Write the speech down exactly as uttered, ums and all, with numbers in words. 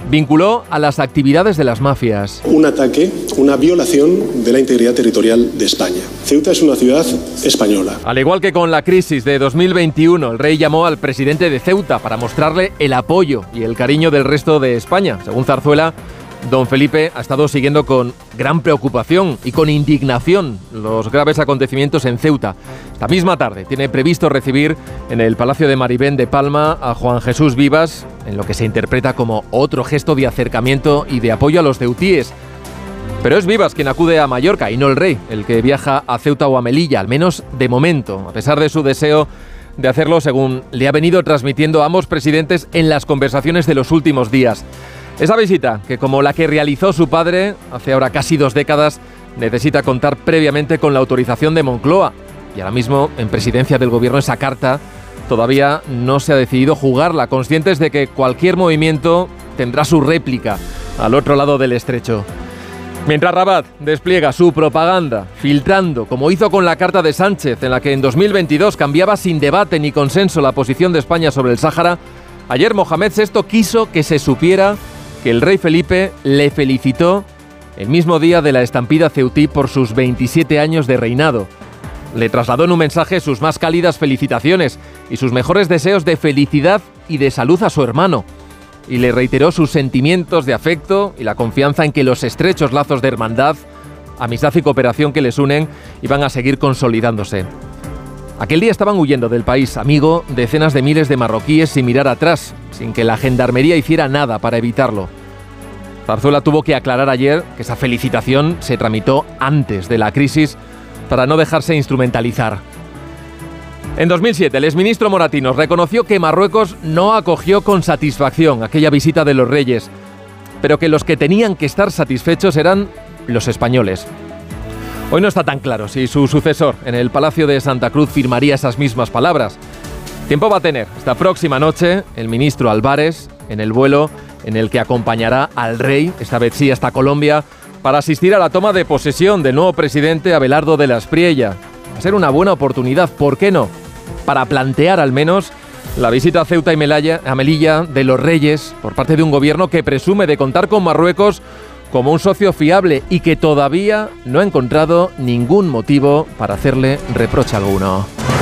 vinculó a las actividades de las mafias. Un ataque, una violación de la integridad territorial de España. Ceuta es una ciudad española. Al igual que con la crisis de dos mil veintiuno, el rey llamó al presidente de Ceuta para mostrarle el apoyo y el cariño del resto de España. Según Zarzuela, don Felipe ha estado siguiendo con gran preocupación y con indignación los graves acontecimientos en Ceuta. Esta misma tarde tiene previsto recibir en el Palacio de Maribén de Palma a Juan Jesús Vivas, en lo que se interpreta como otro gesto de acercamiento y de apoyo a los ceutíes. Pero es Vivas quien acude a Mallorca y no el rey, el que viaja a Ceuta o a Melilla, al menos de momento, a pesar de su deseo de hacerlo según le ha venido transmitiendo a ambos presidentes en las conversaciones de los últimos días. Esa visita, que como la que realizó su padre hace ahora casi dos décadas, necesita contar previamente con la autorización de Moncloa. Y ahora mismo, en presidencia del gobierno, esa carta todavía no se ha decidido jugarla, conscientes de que cualquier movimiento tendrá su réplica al otro lado del estrecho. Mientras Rabat despliega su propaganda, filtrando, como hizo con la carta de Sánchez, en la que en dos mil veintidós cambiaba sin debate ni consenso la posición de España sobre el Sáhara, ayer Mohamed sexto quiso que se supiera que el rey Felipe le felicitó el mismo día de la estampida ceutí por sus veintisiete años de reinado. Le trasladó en un mensaje sus más cálidas felicitaciones y sus mejores deseos de felicidad y de salud a su hermano. Y le reiteró sus sentimientos de afecto y la confianza en que los estrechos lazos de hermandad, amistad y cooperación que les unen iban a seguir consolidándose. Aquel día estaban huyendo del país amigo decenas de miles de marroquíes sin mirar atrás, sin que la gendarmería hiciera nada para evitarlo. Zarzuela tuvo que aclarar ayer que esa felicitación se tramitó antes de la crisis para no dejarse instrumentalizar. En dos mil siete, el exministro Moratinos reconoció que Marruecos no acogió con satisfacción aquella visita de los reyes, pero que los que tenían que estar satisfechos eran los españoles. Hoy no está tan claro si su sucesor en el Palacio de Santa Cruz firmaría esas mismas palabras. Tiempo va a tener esta próxima noche el ministro Álvarez en el vuelo en el que acompañará al rey, esta vez sí hasta Colombia, para asistir a la toma de posesión del nuevo presidente Abelardo de la Espriella. Va a ser una buena oportunidad, ¿por qué no?, para plantear al menos la visita a Ceuta y Melilla, a Melilla de los reyes por parte de un gobierno que presume de contar con Marruecos como un socio fiable y que todavía no ha encontrado ningún motivo para hacerle reproche alguno.